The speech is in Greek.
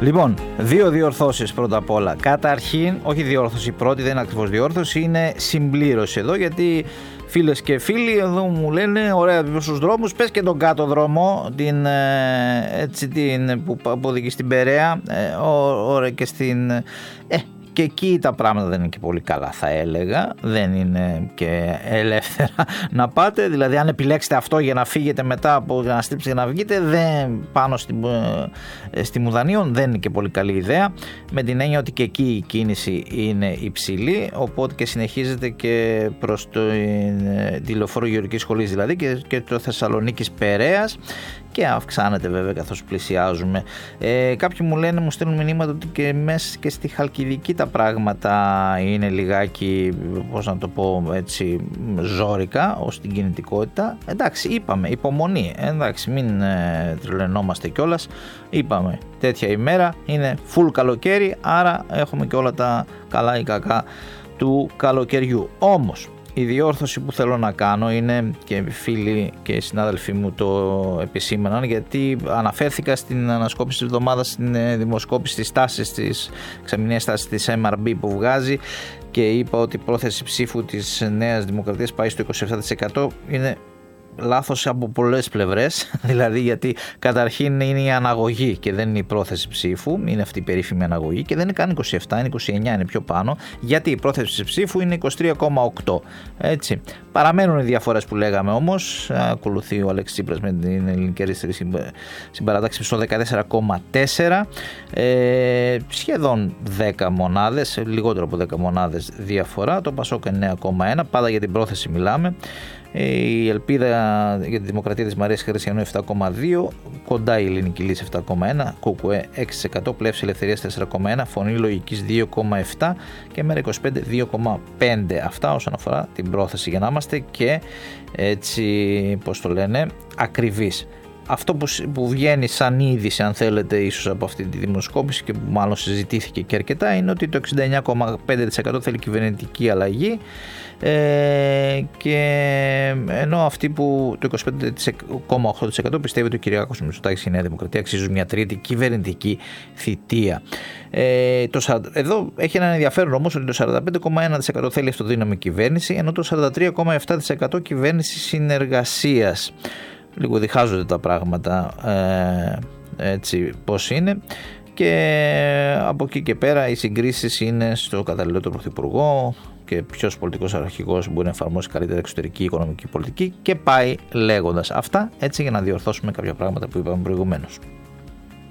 Λοιπόν, δύο διορθώσεις πρώτα απ' όλα. Καταρχήν, όχι διόρθωση πρώτη, δεν είναι ακριβώς διόρθωση, είναι συμπλήρωση εδώ, γιατί φίλες και φίλοι εδώ μου λένε ωραία στους δρόμους, πες και τον κάτω δρόμο, που οδηγεί στην Περαία, ωραία και στην... Και εκεί τα πράγματα δεν είναι και πολύ καλά, θα έλεγα. Δεν είναι και ελεύθερα να πάτε. Δηλαδή, αν επιλέξετε αυτό για να φύγετε μετά από να στρίψετε για να βγείτε, πάνω στη Μουδανίων δεν είναι και πολύ καλή ιδέα. Με την έννοια ότι και εκεί η κίνηση είναι υψηλή. Οπότε και συνεχίζεται και προς τη Λεωφόρο Γεωργικής Σχολής, δηλαδή και το Θεσσαλονίκης Περαίας. Και αυξάνεται βέβαια καθώς πλησιάζουμε. Κάποιοι μου λένε, μου στέλνουν μηνύματα ότι και μέσα και στη Χαλκιδική τα πράγματα είναι λιγάκι, πώς να το πω έτσι, ζόρικα ως την κινητικότητα. Εντάξει, είπαμε, υπομονή. Εντάξει, μην τρελαινόμαστε κιόλας. Είπαμε, τέτοια ημέρα είναι full καλοκαίρι, άρα έχουμε και όλα τα καλά ή κακά του καλοκαιριού. Όμως, η διόρθωση που θέλω να κάνω είναι, και φίλοι και συνάδελφοί μου το επισήμαναν, γιατί αναφέρθηκα στην ανασκόπηση της εβδομάδας, στην δημοσκόπηση της τάσης, της εξαμηνίας τάσης της MRB που βγάζει, και είπα ότι η πρόθεση ψήφου της Νέας Δημοκρατίας πάει στο 27%. Είναι λάθος από πολλές πλευρές, δηλαδή γιατί καταρχήν είναι η αναγωγή και δεν είναι η πρόθεση ψήφου, είναι αυτή η περίφημη αναγωγή, και δεν είναι καν 27, είναι 29, είναι πιο πάνω, γιατί η πρόθεση ψήφου είναι 23,8. Έτσι. Παραμένουν οι διαφορές που λέγαμε όμως, ακολουθεί ο Αλέξης Τσίπρας με την Ελληνική Αριστερή συμπαρατάξη στο 14,4, σχεδόν 10 μονάδες, λιγότερο από 10 μονάδες διαφορά, το Πασόκ 9,1, πάντα για την πρόθεση μιλάμε. Η Ελπίδα για τη Δημοκρατία της Μαρίας Χριστιανού 7,2, κοντά η Ελληνική Λύση 7,1, ΚΚΕ 6%, Πλεύση Ελευθερίας 4,1, Φωνή Λογικής 2,7 και Μέρα 25 2,5. Αυτά όσον αφορά την πρόθεση, για να είμαστε και έτσι, πώς το λένε, ακριβείς. Αυτό που βγαίνει σαν είδηση, αν θέλετε, ίσως από αυτή τη δημοσκόπηση, και που μάλλον συζητήθηκε και αρκετά, είναι ότι το 69,5% θέλει κυβερνητική αλλαγή, και ενώ αυτοί που το 25,8% πιστεύει ότι ο Κυριάκος Μητσοτάκης και η Νέα Δημοκρατία αξίζουν μια τρίτη κυβερνητική θητεία. Εδώ έχει έναν ενδιαφέρον όμως, ότι το 45,1% θέλει αυτοδύναμη κυβέρνηση, ενώ το 43,7% κυβέρνηση συνεργασίας. Λίγο διχάζονται τα πράγματα, έτσι πώς είναι, και από εκεί και πέρα οι συγκρίσεις είναι στο καταλληλότερο πρωθυπουργό και ποιος πολιτικός αρχηγός μπορεί να εφαρμόσει καλύτερα εξωτερική οικονομική πολιτική, και πάει λέγοντας. Αυτά έτσι για να διορθώσουμε κάποια πράγματα που είπαμε προηγουμένως.